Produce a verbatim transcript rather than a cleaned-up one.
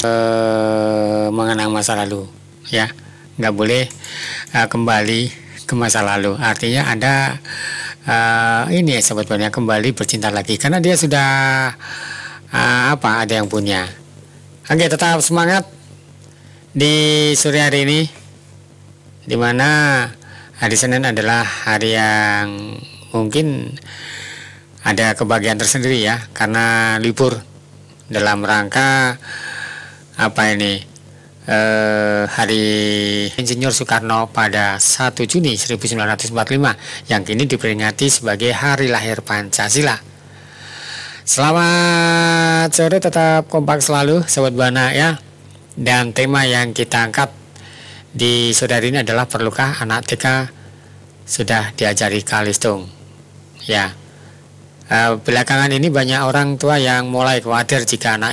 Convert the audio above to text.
uh, mengenang masa lalu, ya, nggak boleh uh, kembali ke masa lalu. Artinya ada uh, ini ya sebetulnya kembali bercinta lagi, karena dia sudah uh, apa ada yang punya. Oke, tetap semangat di sore hari ini, dimana hari Senin adalah hari yang mungkin ada kebahagiaan tersendiri ya, karena libur dalam rangka apa ini eh, hari Insinyur Soekarno pada satu Juni seribu sembilan ratus empat puluh lima yang kini diperingati sebagai hari lahir Pancasila. Selamat sore, tetap kompak selalu Sobat Buana ya. Dan tema yang kita angkat di sore hari ini adalah perlukah anak T K sudah diajari kalistung ya. Uh, belakangan ini banyak orang tua yang mulai khawatir jika anak